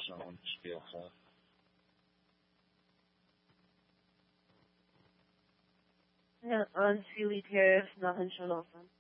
那按 Philip Harris 那很少老分。